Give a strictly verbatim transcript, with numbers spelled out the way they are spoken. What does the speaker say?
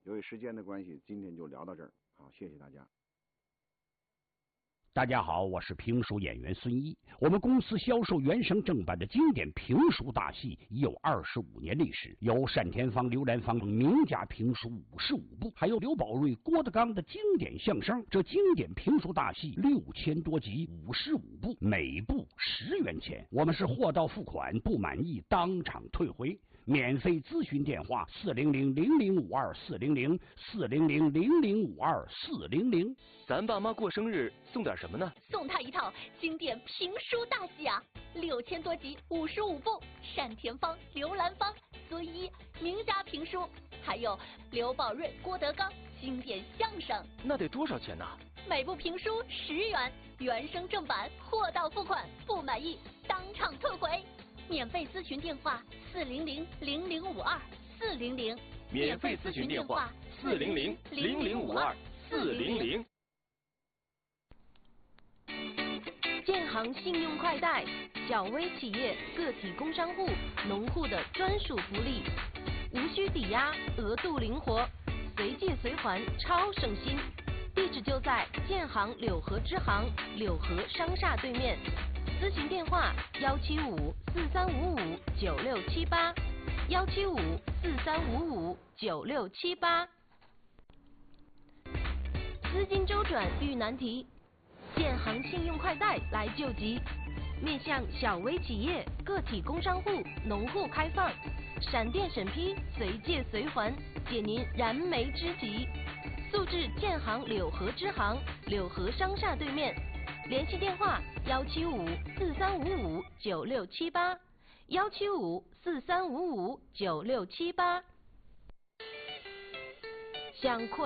由于时间的关系，今天就聊到这儿。好，谢谢大家。 大家好，我是评书演员孙一。我们公司销售原声正版的经典评书大戏已有二十五年历史，有单田芳、刘兰芳名家评书五十五部，还有刘宝瑞、郭德纲的经典相声。这经典评书大戏六千多集，五十五部，每部十元钱。我们是货到付款，不满意当场退回。免费咨询电话：四零零零零五二四零零四零零零零五二四零零。 咱爸妈过生日送点什么呢？ 送他一套经典评书大戏啊，六千多集，五十五部，单田芳、刘兰芳、孙一名家评书，还有刘宝瑞、郭德纲经典相声。 那得多少钱呢？ 每部评书十元，原声正版，货到付款，不满意当场退回。免费咨询电话：四零零零零五二四零零。 免费咨询电话：四零零零零五二四零零。 建行信用快贷，小微企业、个体工商户、农户的专属福利，无需抵押，额度灵活，随借随还，超省心。地址就在建行柳河支行柳河商厦对面。咨询电话：幺七五四三五五九六七八，幺七五四三五五九六七八。资金周转遇难题，建行信用快贷来救急，面向小微企业、个体工商户、农户开放，闪电审批，随借随还，解您燃眉之急。速至建行柳河支行柳河商厦对面，联系电话：幺七五四三五五九六七八，幺七五四三五五九六七八。想扩